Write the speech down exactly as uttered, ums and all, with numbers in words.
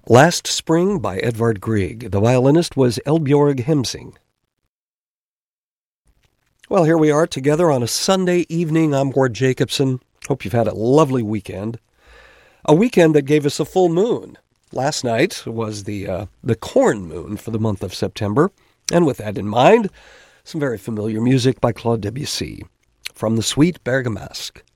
Last Spring by Edvard Grieg. The violinist was Eldbjorg Hemsing. Well, here we are together on a Sunday evening. I'm Ward Jacobson. Hope you've had a lovely weekend. A weekend that gave us a full moon. Last night was the uh, the corn moon for the month of September. And with that in mind, some very familiar music by Claude Debussy from the Suite Bergamasque.